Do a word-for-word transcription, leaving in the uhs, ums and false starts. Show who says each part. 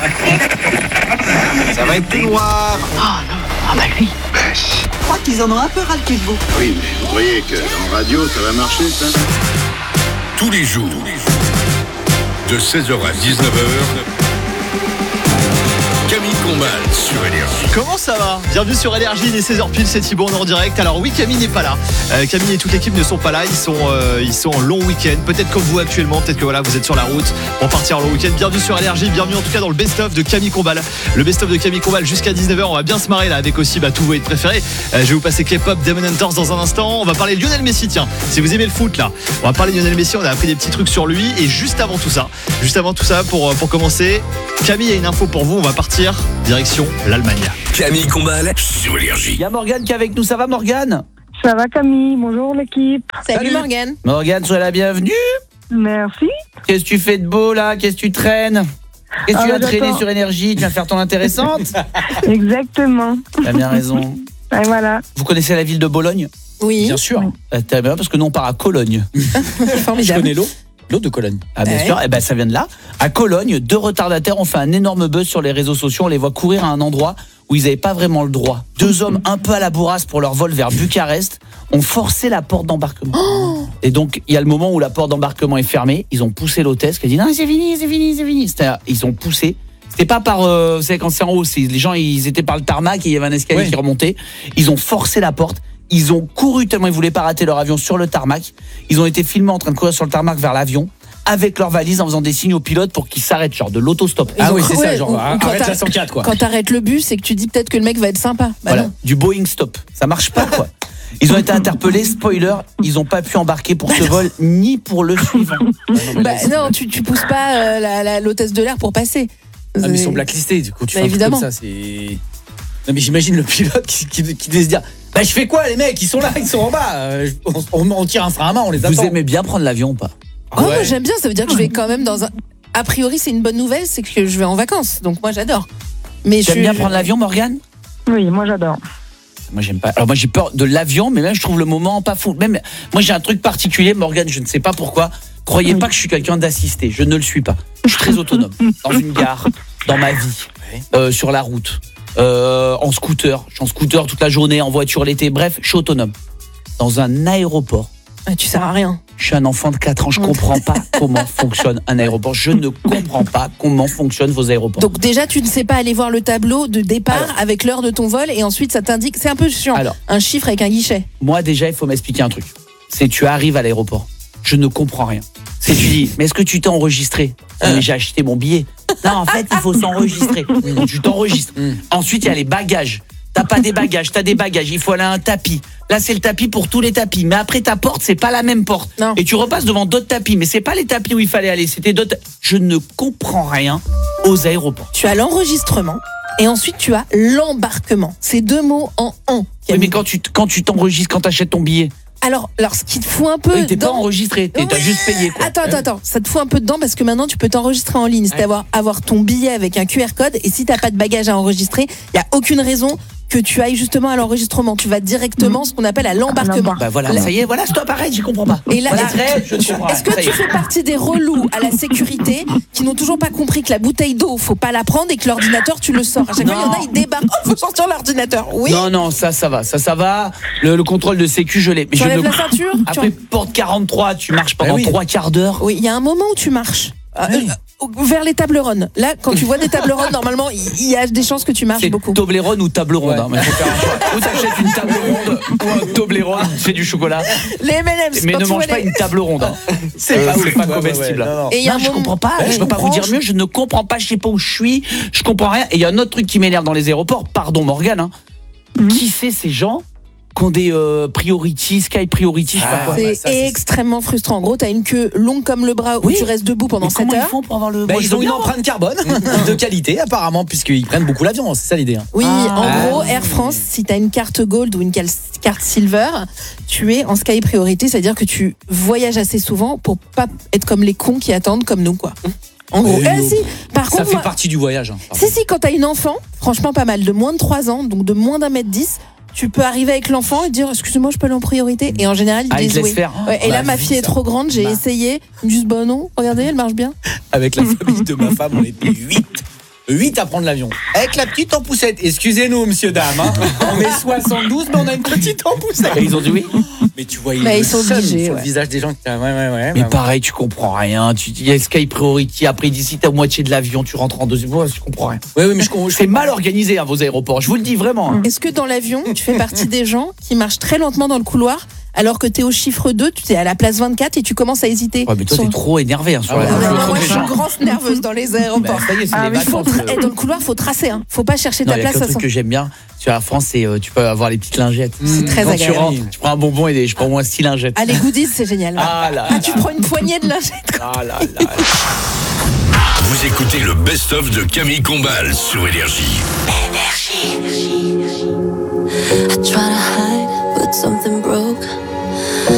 Speaker 1: Ça va être tout noir.
Speaker 2: Oh non, ah bah lui.
Speaker 3: Je crois qu'ils en ont un peu ras le cul de vous.
Speaker 4: Oui, mais vous croyez qu'en radio, ça va marcher, ça?
Speaker 5: Tous les jours, de seize heures à dix-neuf heures, Camille Combal sur Énergie.
Speaker 6: Comment ça va? Bienvenue sur Énergie, il est seize heures pile, c'est Thibaut, on est en direct. Alors oui, Camille n'est pas là. Euh, Camille et toute l'équipe ne sont pas là, ils sont, euh, ils sont en long week-end. Peut-être comme vous actuellement, peut-être que voilà, vous êtes sur la route pour partir en long week-end. Bienvenue sur Énergie, bienvenue en tout cas dans le best-of de Camille Combal. Le best-of de Camille Combal jusqu'à dix-neuf heures, on va bien se marrer là avec aussi bah, tous vos hits préférés. Euh, je vais vous passer K-pop, Demon Hunters dans un instant. On va parler de Lionel Messi, tiens, si vous aimez le foot là. On va parler de Lionel Messi, on a appris des petits trucs sur lui. Et juste avant tout ça, juste avant tout ça, pour, pour commencer, Camille a une info pour vous, on va partir direction l'Allemagne.
Speaker 5: Camille Combal sur Énergie.
Speaker 7: Il y a Morgane qui est avec nous, ça va Morgane?
Speaker 8: Ça va Camille, bonjour l'équipe.
Speaker 2: Salut,
Speaker 7: Salut.
Speaker 2: Morgane.
Speaker 7: Morgane, sois la bienvenue.
Speaker 8: Merci.
Speaker 7: Qu'est-ce que tu fais de beau là? Qu'est-ce que tu traînes? Qu'est-ce que
Speaker 8: Ah,
Speaker 7: tu vas
Speaker 8: bah,
Speaker 7: traîner
Speaker 8: j'attends.
Speaker 7: sur Énergie? Tu vas faire ton intéressante?
Speaker 8: Exactement.
Speaker 7: T'as bien raison.
Speaker 8: Et voilà.
Speaker 7: Vous connaissez la ville de Bologne?
Speaker 2: Oui,
Speaker 9: Bien sûr.
Speaker 7: Euh, T'as bien parce que nous on part à Cologne.
Speaker 9: Je
Speaker 2: formidable.
Speaker 9: connais l'eau. L'eau de Cologne.
Speaker 7: Ah bien
Speaker 2: Ouais.
Speaker 7: sûr, et ben ça vient de là. À Cologne, deux retardataires ont fait un énorme buzz sur les réseaux sociaux. On les voit courir à un endroit où ils n'avaient pas vraiment le droit. Deux hommes un peu à la bourrasse pour leur vol vers Bucarest ont forcé la porte d'embarquement.
Speaker 2: Oh.
Speaker 7: Et donc il y a le moment où la porte d'embarquement est fermée. Ils ont poussé l'hôtesse qui a dit non c'est fini, c'est fini, c'est fini. C'était- Ils ont poussé. C'était pas par, euh, vous savez quand c'est en haut, c'est, les gens ils étaient par le tarmac et il y avait un escalier
Speaker 9: Ouais.
Speaker 7: qui remontait. Ils ont forcé la porte. Ils ont couru tellement ils voulaient pas rater leur avion sur le tarmac. Ils ont été filmés en train de courir sur le tarmac vers l'avion avec leur valise en faisant des signes au pilote pour qu'il s'arrête, genre de l'autostop.
Speaker 9: Ah
Speaker 2: Ils
Speaker 9: oui,
Speaker 2: ont-
Speaker 9: c'est
Speaker 2: ouais,
Speaker 9: ça, genre
Speaker 2: ou- ou
Speaker 9: arrête
Speaker 2: quand
Speaker 9: la
Speaker 2: t'as-
Speaker 9: cent quatre quoi.
Speaker 2: Quand t'arrêtes le bus, c'est que tu dis peut-être que le mec va être sympa. Bah
Speaker 7: Voilà,
Speaker 2: non.
Speaker 7: du Boeing stop. Ça marche pas quoi. Ils ont été interpellés, spoiler, ils ont pas pu embarquer pour ce vol ni pour le suivant.
Speaker 2: Bah non, tu, tu pousses pas euh, la, la- l'hôtesse de l'air pour passer.
Speaker 9: Ah, mais ils
Speaker 2: C'est-
Speaker 9: sont blacklistés du coup. Tu
Speaker 2: Bah,
Speaker 9: fais un truc
Speaker 2: évidemment.
Speaker 9: comme ça, c'est. Non mais j'imagine le pilote qui, qui, qui devait se dire bah je fais quoi les mecs, ils sont là, ils sont en bas, euh, on, on- on tire un frein à main, on les attend.
Speaker 7: Vous aimez bien prendre l'avion ou pas?
Speaker 2: Oh,
Speaker 9: Ouais.
Speaker 2: moi, j'aime bien, ça veut dire que je vais quand même dans un. A priori, c'est une bonne nouvelle, c'est que je vais en vacances. Donc moi, j'adore. Mais je
Speaker 7: T'aimes
Speaker 2: suis-
Speaker 7: bien prendre l'avion, Morgane?
Speaker 8: Oui, moi j'adore.
Speaker 7: Moi j'aime pas. Alors moi j'ai peur de l'avion, mais même je trouve le moment pas fou. Même moi j'ai un truc particulier, Morgane, je ne sais pas pourquoi. Croyez
Speaker 8: Oui.
Speaker 7: pas que je suis quelqu'un d'assisté, je ne le suis pas. Je suis très autonome dans une gare, dans ma vie, euh, sur la route, euh, en scooter. Je suis en scooter toute la journée, en voiture l'été. Bref, je suis autonome. Dans un aéroport,
Speaker 2: Ah, tu sers à rien.
Speaker 7: je suis un enfant de quatre ans, je comprends pas comment fonctionne un aéroport. Je ne comprends pas comment fonctionnent vos aéroports.
Speaker 2: Donc déjà, tu ne sais pas aller voir le tableau de départ
Speaker 7: Alors.
Speaker 2: avec l'heure de ton vol et ensuite ça t'indique. C'est un peu chiant.
Speaker 7: Alors.
Speaker 2: Un chiffre avec un guichet.
Speaker 7: Moi déjà, il faut m'expliquer un truc. C'est tu arrives à l'aéroport, je ne comprends rien. C'est tu dis, mais est-ce que tu t'es enregistré? Ah, mais j'ai acheté mon billet. Non, en fait, il faut s'enregistrer. Donc, tu t'enregistres. Ensuite, il y a les bagages. T'as pas des bagages, t'as des bagages. Il faut aller à un tapis. Là, c'est le tapis pour tous les tapis. Mais après, ta porte, c'est pas la même porte.
Speaker 2: Non.
Speaker 7: Et tu repasses devant d'autres tapis. Mais c'est pas les tapis où il fallait aller. C'était d'autres. Je ne comprends rien aux aéroports.
Speaker 2: Tu as l'enregistrement et ensuite tu as l'embarquement. C'est deux mots en en.
Speaker 7: Oui, mais quand tu t- quand tu t'enregistres, quand t'achètes ton billet,
Speaker 2: Alors, alors, ce qui te fout un peu.
Speaker 7: oui, t'es pas
Speaker 2: dedans-
Speaker 7: enregistré. T'es- T'as
Speaker 2: Ouais.
Speaker 7: juste payé, quoi.
Speaker 2: Attends, attends, attends. Ça te fout un peu dedans parce que maintenant tu peux t'enregistrer en ligne. C'est-à-dire avoir, avoir ton billet avec un Q R code. Et si t'as pas de bagage à enregistrer, il y a aucune raison que tu ailles justement à l'enregistrement. Tu vas directement ce qu'on appelle à l'embarquement.
Speaker 7: Bah voilà,
Speaker 2: Là-
Speaker 7: ça y est, voilà, stop, arrête, j'y comprends pas.
Speaker 2: Et là,
Speaker 7: Voilà,
Speaker 2: est-ce-
Speaker 7: arrête, je ne comprends
Speaker 2: Est-ce que
Speaker 7: rien.
Speaker 2: tu fais partie des relous à la sécurité qui n'ont toujours pas compris que la bouteille d'eau, faut pas la prendre et que l'ordinateur, tu le sors? À chaque fois, il y en a, ils débarquent. Oh, faut sortir l'ordinateur. Oui.
Speaker 7: Non, non, ça, ça va, ça, ça va. Le, le contrôle de sécu, je l'ai. Mais
Speaker 2: Tu
Speaker 7: je
Speaker 2: enlèves
Speaker 7: ne-
Speaker 2: la ceinture. tu
Speaker 7: Après,
Speaker 2: en-
Speaker 7: porte quarante-trois, tu marches pendant
Speaker 9: Ah oui.
Speaker 7: trois quarts d'heure.
Speaker 2: Oui, il y a un moment où tu marches. Euh,
Speaker 9: oui.
Speaker 2: euh, vers les tables rondes. Là, quand tu vois des tables rondes, normalement, il il y a des chances que tu marches
Speaker 7: C'est
Speaker 2: beaucoup.
Speaker 7: Toblerone ou table ronde.
Speaker 9: Ouais.
Speaker 7: Hein, mais faut faire un choix. Ou t'achètes une table ronde ou un Toblerone, c'est du chocolat.
Speaker 2: Les M and M's.
Speaker 7: Mais
Speaker 2: quand
Speaker 7: ne
Speaker 2: tu
Speaker 7: mange
Speaker 2: vois
Speaker 7: pas
Speaker 2: les-
Speaker 7: une table ronde. Hein.
Speaker 9: C'est
Speaker 7: Euh,
Speaker 9: pas
Speaker 7: c'est
Speaker 9: ouf.
Speaker 7: pas
Speaker 9: Ouais, ouais,
Speaker 7: comestible.
Speaker 9: ouais, non, non.
Speaker 2: Et il y a
Speaker 7: Non,
Speaker 2: un
Speaker 7: je
Speaker 2: moment-
Speaker 7: comprends pas,
Speaker 2: Ouais,
Speaker 7: je peux pas vous
Speaker 2: comprends.
Speaker 7: dire mieux, je ne comprends pas, je sais pas où je suis, je comprends rien. Et il y a un autre truc qui m'énerve dans les aéroports, pardon Morgane, hein. Qui c'est ces gens qui ont des euh, priority, sky priority, je sais pas
Speaker 9: Ah,
Speaker 7: quoi.
Speaker 2: C'est
Speaker 9: bah, ça, c'est-
Speaker 2: extrêmement frustrant. En gros, t'as une queue longue comme le bras où
Speaker 7: Oui.
Speaker 2: tu restes debout pendant
Speaker 7: Mais
Speaker 2: sept
Speaker 7: comment ils
Speaker 2: heures.
Speaker 7: font pour avoir le...
Speaker 9: Bah,
Speaker 7: Moi, je
Speaker 9: ils
Speaker 7: veux
Speaker 9: ont une
Speaker 7: bien.
Speaker 9: empreinte carbone de qualité apparemment puisqu'ils prennent beaucoup l'avion, c'est ça l'idée. hein.
Speaker 2: Oui,
Speaker 7: Ah.
Speaker 2: en gros,
Speaker 9: Ah.
Speaker 2: Air France, si tu as une carte Gold ou une cal- carte Silver, tu es en Sky Priority, c'est-à-dire que tu voyages assez souvent pour pas être comme les cons qui attendent comme nous, quoi. En gros.
Speaker 9: Oui,
Speaker 2: Eh,
Speaker 9: oui.
Speaker 2: si, par
Speaker 9: Ça
Speaker 2: contre,
Speaker 9: fait
Speaker 2: moi-
Speaker 9: partie du voyage. hein, par
Speaker 2: si, si, quand t'as une enfant, franchement pas mal, de moins de trois ans, donc de moins d'un mètre dix, tu peux arriver avec l'enfant et dire excusez-moi, je peux aller en priorité. Et en général, ils
Speaker 7: Ah, ils
Speaker 2: disent
Speaker 7: te laissent
Speaker 2: oui.
Speaker 7: faire.
Speaker 2: Ouais, et
Speaker 9: Ma
Speaker 2: là, ma
Speaker 9: vie,
Speaker 2: fille est
Speaker 9: ça.
Speaker 2: trop grande, j'ai
Speaker 9: Ma-
Speaker 2: essayé. Ils me disent bah non, regardez, elle marche bien.
Speaker 9: Avec la famille de ma femme, on était huit. huit à prendre l'avion. Avec la petite en poussette. Excusez-nous, monsieur, dame. Hein. On est soixante-douze, mais on a une petite en poussette.
Speaker 7: Et ils ont dit oui.
Speaker 9: Mais tu vois,
Speaker 2: Bah,
Speaker 9: le
Speaker 2: ils sont
Speaker 9: seum
Speaker 2: obligés,
Speaker 9: sur
Speaker 2: ouais.
Speaker 9: le visage des gens qui ouais, ouais, ouais.
Speaker 7: Mais
Speaker 9: bah,
Speaker 7: pareil, tu comprends rien. Tu dis, il y a Sky Priority. Après, d'ici, t'es à moitié de l'avion, tu rentres en deuxième. Ouais, tu comprends rien.
Speaker 9: Oui, oui, mais je, je,
Speaker 7: C'est mal organisé, hein, vos aéroports. Je vous le dis vraiment. hein.
Speaker 2: Est-ce que dans l'avion, tu fais partie des gens qui marchent très lentement dans le couloir alors que t'es au chiffre deux, tu es à la place vingt-quatre et tu commences à hésiter?
Speaker 7: Ouais, mais toi,
Speaker 2: Sur-
Speaker 7: t'es trop énervé hein, sur
Speaker 9: Ah ouais.
Speaker 7: la
Speaker 2: Ah ouais,
Speaker 7: le
Speaker 2: moi,
Speaker 7: truc
Speaker 2: moi,
Speaker 7: des
Speaker 2: je suis
Speaker 7: gens.
Speaker 2: une grande nerveuse dans les
Speaker 7: Bah,
Speaker 2: aéroports.
Speaker 7: ça y est, c'est
Speaker 8: Ah
Speaker 7: les
Speaker 8: oui,
Speaker 2: Faut
Speaker 7: vacances.
Speaker 2: tra-
Speaker 7: euh,
Speaker 2: eh, dans le couloir, faut tracer. Hein. Faut pas chercher
Speaker 7: Non,
Speaker 2: ta
Speaker 7: il y a
Speaker 2: place.
Speaker 7: qu'un
Speaker 2: À
Speaker 7: truc
Speaker 2: cent.
Speaker 7: que j'aime bien sur la France, c'est euh, tu peux avoir les petites lingettes.
Speaker 2: C'est très
Speaker 7: Quand tu
Speaker 2: agréable.
Speaker 7: rentres, tu prends un bonbon et des, je prends au moins six lingettes.
Speaker 2: Ah, les goodies, c'est génial.
Speaker 7: Ah là
Speaker 2: Ah,
Speaker 7: là.
Speaker 2: tu prends une poignée de lingettes.
Speaker 7: Ah là là.
Speaker 5: Vous écoutez le best-of de Camille Combal sur Énergie.
Speaker 10: I try to hide, but something